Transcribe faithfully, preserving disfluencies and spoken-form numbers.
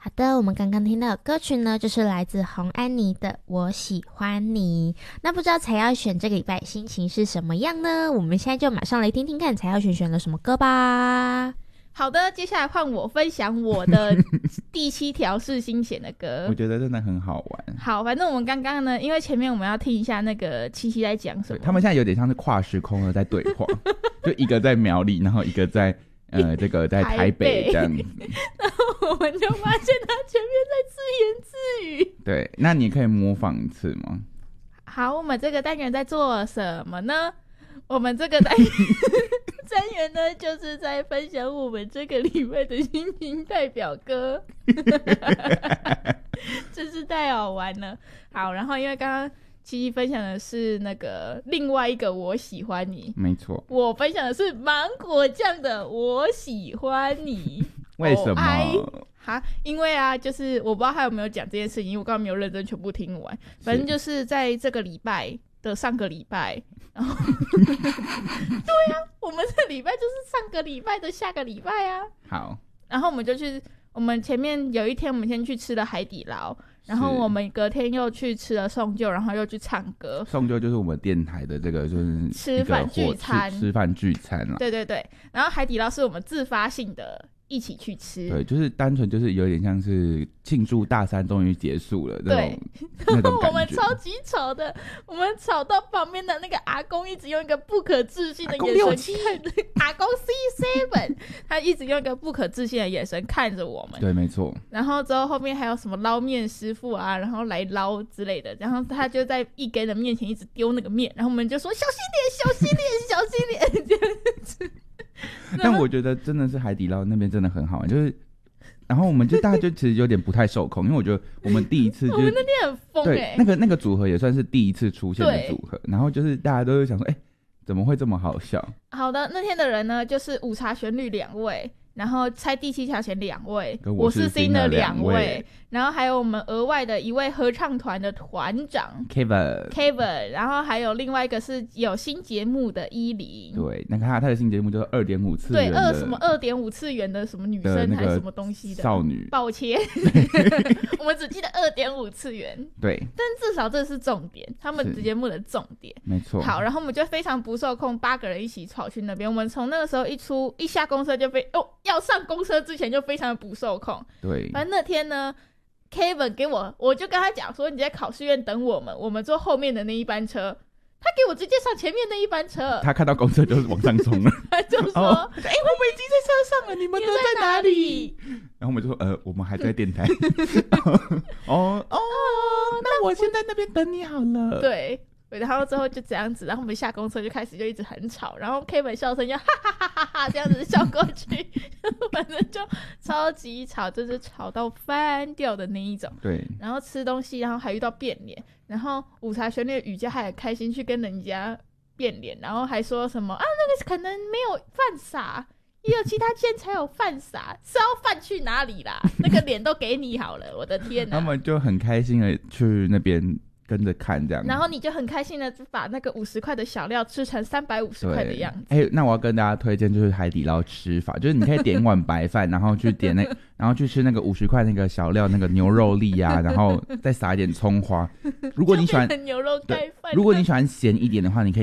好的，我们刚刚听到的歌曲呢，就是来自洪安妮的《我喜欢你》。那不知道才要选这个礼拜心情是什么样呢？我们现在就马上来听听看才要选选了什么歌吧。 好的，接下来换我分享我的第七条是新写的歌。 我觉得真的很好玩。 好，反正我们刚刚呢，因为前面我们要听一下那个七七在讲什么， 他们现在有点像是跨时空的在对话，就一个在苗栗，然后一个在呃这个在台北这样子。 然后我们就发现他前面在自言自语。 对，那你可以模仿一次吗？ 好，我们这个单元在做什么呢？我们这个单元单元呢，就是在分享我们这个礼拜的心情代表歌，真是太好玩了。好，然后因为刚刚七七分享的是那个另外一个我喜欢你， 没错， 我分享的是芒果酱的我喜欢你。 为什么？ 哈，因为啊，就是我不知道他有没有讲这件事情，因为我刚刚没有认真全部听完。反正就是在这个礼拜的上个礼拜，然后对啊，我们这礼拜就是上个礼拜的下个礼拜啊。 好， 然后我们就去，我们前面有一天我们先去吃了海底捞，然后我们隔天又去吃了送旧，然后又去唱歌。 送旧就是我们电台的这个就是吃饭聚餐， 吃吃饭聚餐啦。 对对对，然后海底捞是我们自发性的一起去吃， 对，就是单纯就是有点像是庆祝大三终于结束了那种那种感觉。 我们超级吵的，我们吵到旁边的那个阿公一直用一个不可置信的眼神看着阿公 C 七，他一直用一个不可置信的眼神看着我们。 对，没错。 然后之后后面还有什么捞面师傅啊，然后来捞之类的，然后他就在一根人面前一直丢那个面，然后我们就说小心点，小心点，小心点这样子。 但我觉得真的是海底捞那边真的很好玩，就是然后我们就大家就其实有点不太受控，因为我觉得我们第一次、就是、 我们那天很疯哎、欸， 对，那个那个组合也算是第一次出现的组合，然后就是大家都会想说，哎、欸，怎么会这么好笑？ 好的，那天的人呢，就是午茶旋律两位，然后猜第七条弦两位， 我是新的两位， 然后还有我们额外的一位合唱团的团长 Kevin Kevin， 然后还有另外一个是有新节目的依林。 对，那他他的新节目就是二点五次元的， 对，二什么二点五次元的什么女生还是什么东西的少女， 抱歉，我们只记得二点五次元。 对， 但至少这是重点，他们节目的重点， 没错。 好，然后我们就非常不受控，八个人一起跑去那边。我们从那个时候一出一下公车就非哦，要上公车之前就非常的不受控。 对， 反正那天呢 ，Kevin 给我，我就跟他讲说，你在考试院等我们，我们坐后面的那一班车。他给我直接上前面那一班车， 他看到公车就是往上冲了， 他就说：“哎、 哦欸，我们已经在车上了，你们都在哪里？”然后我们就说：“呃，我们还在电台。哦”哦哦，那我先在那边等你好了。 对。然后之后就这样子，然后我们下公车就开始就一直很吵，然后 Kevin 笑声就哈哈哈哈哈这样子笑过去，反正就超级吵，就是吵到翻掉的那一种。 对。然后吃东西，然后还遇到变脸，然后午茶旋律的雨佳还很开心去跟人家变脸，然后还说什么啊那个可能没有犯傻，也有其他间才有犯傻，是要犯去哪里啦？那个脸都给你好了，我的天哪！ 他们就很开心的去那边。跟着看这样， 然后你就很开心的把那个五十块的小料吃成三百五十块的样子。 哎、欸，那我要跟大家推荐就是海底捞吃法，就是你可以点一碗白饭，然后去点那，然后去吃那个五十块那个小料那个牛肉粒啊，然后再撒一点葱花。如果你喜欢牛肉盖饭， 如果你喜欢咸一点的话，你可以。